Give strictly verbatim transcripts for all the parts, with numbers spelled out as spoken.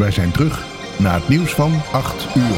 Wij zijn terug na het nieuws van acht uur.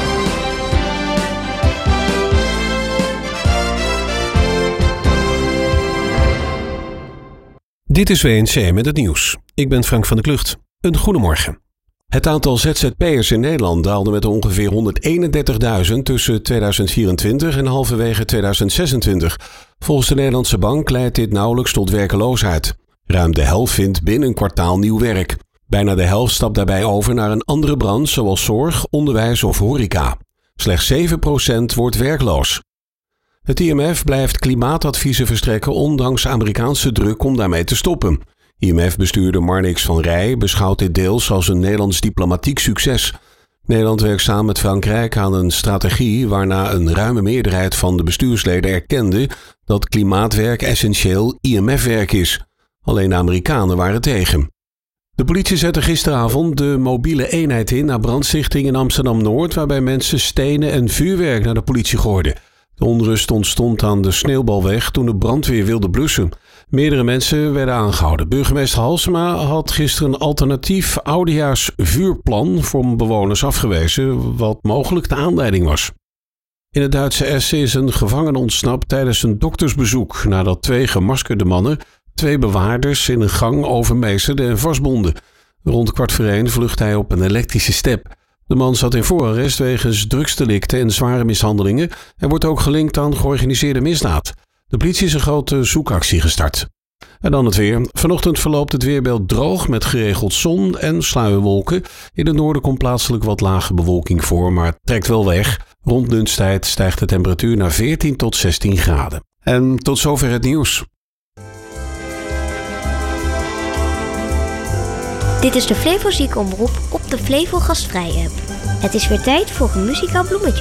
Dit is W N C met het nieuws. Ik ben Frank van der Klucht. Een goedemorgen. Het aantal Z Z P'ers in Nederland daalde met ongeveer honderdeenendertigduizend tussen tweeduizend vierentwintig en halverwege tweeduizend zesentwintig. Volgens de Nederlandse Bank leidt dit nauwelijks tot werkeloosheid. Ruim de helft vindt binnen een kwartaal nieuw werk. Bijna de helft stapt daarbij over naar een andere branche zoals zorg, onderwijs of horeca. Slechts zeven procent wordt werkloos. Het I M F blijft klimaatadviezen verstrekken ondanks Amerikaanse druk om daarmee te stoppen. I M F-bestuurder Marnix van Rij beschouwt dit deels als een Nederlands diplomatiek succes. Nederland werkt samen met Frankrijk aan een strategie waarna een ruime meerderheid van de bestuursleden erkende dat klimaatwerk essentieel I M F-werk is. Alleen de Amerikanen waren tegen. De politie zette gisteravond de mobiele eenheid in na brandstichting in Amsterdam-Noord, waarbij mensen stenen en vuurwerk naar de politie gooiden. De onrust ontstond aan de Sneeuwbalweg toen de brandweer wilde blussen. Meerdere mensen werden aangehouden. Burgemeester Halsema had gisteren een alternatief oudejaarsvuurplan voor bewoners afgewezen, wat mogelijk de aanleiding was. In het Duitse Essen is een gevangene ontsnapt tijdens een doktersbezoek nadat twee gemaskerde mannen twee bewaarders in een gang overmeesterden en vastbonden. Rond kwart voor één vlucht hij op een elektrische step. De man zat in voorarrest wegens drugsdelicten en zware mishandelingen en wordt ook gelinkt aan georganiseerde misdaad. De politie is een grote zoekactie gestart. En dan het weer. Vanochtend verloopt het weerbeeld droog met geregeld zon en sluierwolken. In het noorden komt plaatselijk wat lage bewolking voor, maar het trekt wel weg. Rond lunchtijd stijgt de temperatuur naar veertien tot zestien graden. En tot zover het nieuws. Dit is de Flevo Ziekenomroep op de Flevo Gastvrij app. Het is weer tijd voor een muzikaal bloemetje.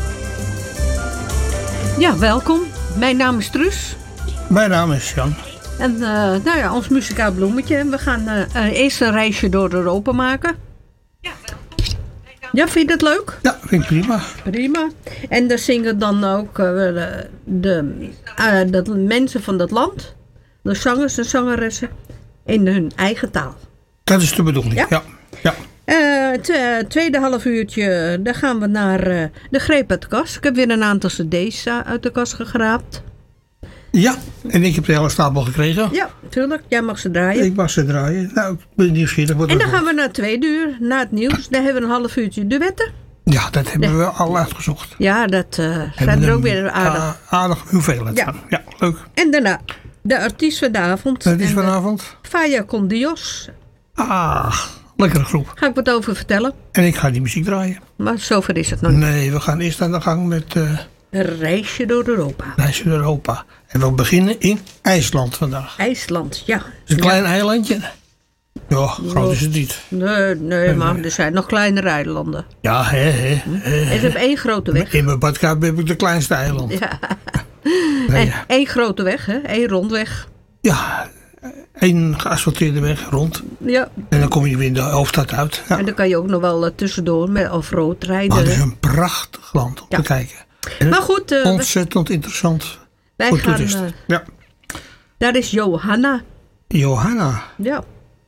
Ja, welkom. Mijn naam is Truus. Mijn naam is Jan. En uh, nou ja, ons muzikaal bloemetje. We gaan uh, uh, eerst een reisje door Europa maken. Ja, ja, vind je dat leuk? Ja, vind ik prima. Prima. En daar zingen dan ook uh, de, de, uh, de mensen van dat land, de zangers en zangeressen, in hun eigen taal. Dat is de bedoeling, ja. ja. ja. Uh, t- tweede half uurtje, dan gaan we naar uh, de greep uit de kast. Ik heb weer een aantal cd's uh, uit de kast gegraapt. Ja, en ik heb de hele stapel gekregen. Ja, tuurlijk. Jij mag ze draaien. Ik mag ze draaien. Nou, ik ben nieuwsgierig. Wat en dan gaan we naar tweede uur, na het nieuws. Daar hebben we een half uurtje duetten. Ja, dat hebben nee. we al uitgezocht. Ja, dat uh, zijn er ook weer aardig. A- aardig hoeveelheid ja. van. Ja, leuk. En daarna de artiest van de avond. De artiest van de avond? Faya con Dios. Ah, lekkere groep. Ga ik wat over vertellen. En ik ga die muziek draaien. Maar zover is het nog niet. Nee, we gaan eerst aan de gang met... Uh, een reisje door Europa. Reisje door Europa. En we beginnen in IJsland vandaag. IJsland, ja. Het is een ja. klein eilandje. Ja, groot is het niet. Nee, nee, maar er zijn nog kleinere eilanden. Ja, hè, hè. hè. En ze hebben één grote weg. In mijn badkamer heb ik de kleinste eiland. Ja. Nee, en ja. één grote weg, hè? Één rondweg. Ja, één geasfalteerde weg rond. Ja. En dan kom je weer in de hoofdstad uit. Ja. En dan kan je ook nog wel uh, tussendoor met off-road rijden. Maar het is een prachtig land om ja. te kijken. En maar goed. Uh, ontzettend interessant wij voor gaan, toeristen. Uh, ja. Daar is Johanna. Johanna. Ja.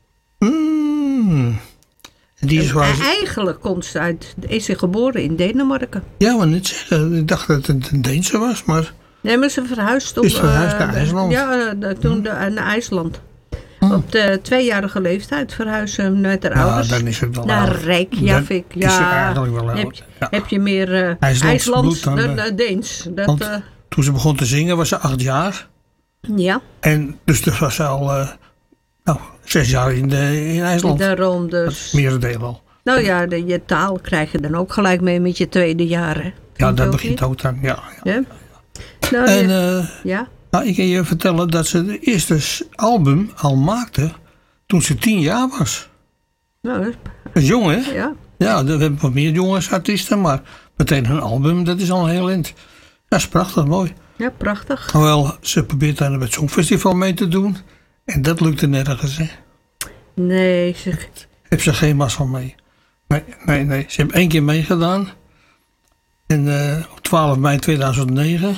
Mm. Die is en, waar... Eigenlijk komt ze uit, is ze geboren in Denemarken. Ja, maar niet zeggen. Ik dacht dat het een Deense was, maar... Nee, maar ze verhuisd om... Is verhuisd naar uh, IJsland? Ja, uh, toen hm. de, uh, naar IJsland. Hm. Op de tweejarige leeftijd verhuizen met haar ja, ouders. dan is het wel naar oud. Reykjavik. Dan ja, is het eigenlijk wel heb, oud. Ja. heb je meer uh, IJslands IJslands bloed dan dan, uh, Deens. Dat, Want uh, toen ze begon te zingen was ze acht jaar. Ja. En dus toen was ze al uh, nou, zes jaar in, de, in IJsland. Daarom dus. Merendeel al. Nou ja, de, je taal krijg je dan ook gelijk mee met je tweede jaar. Hè? Ja, dat begint ook dan. Ja, ja. Ja? Nou, en je, uh, ja? nou, ik kan je vertellen dat ze de eerste album al maakte toen ze tien jaar was. Nou, dat is jong, hè? Ja. Ja, we hebben wat meer jongensartiesten, maar meteen een album, dat is al een heel eind. Dat is prachtig, mooi. Ja, prachtig. Hoewel, ze probeert daar met het Songfestival mee te doen. En dat lukte nergens, hè? Nee, zeg. Heb ze geen mazzel mee. Nee, nee, nee. Ze heeft één keer meegedaan. En uh, op twaalf mei tweeduizend negen.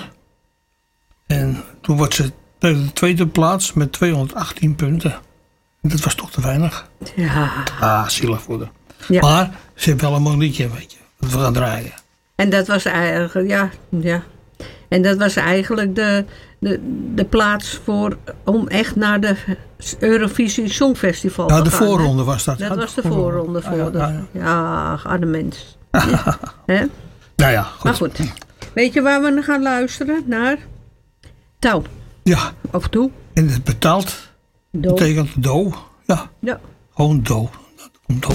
En toen wordt ze de tweede plaats met tweehonderdachttien punten. En dat was toch te weinig. Ja. Ah, zielig voor haar. Ja. Maar ze hebben wel een mooi liedje, weet je. Dat we gaan draaien. En dat was eigenlijk, ja, ja. En dat was eigenlijk de, de, de plaats voor, om echt naar de Eurovisie Songfestival Nou, te de gaan. voorronde was dat. Dat Ja, was de voorronde voor ja, de, ja, ja. ja, arme mens. Hè? Nou ja, goed. Maar goed. Weet je waar we naar gaan luisteren? Naar Touw. Ja, Of toe. en het betaalt Do. betekent do. Ja, Ja. gewoon do. Dat komt do.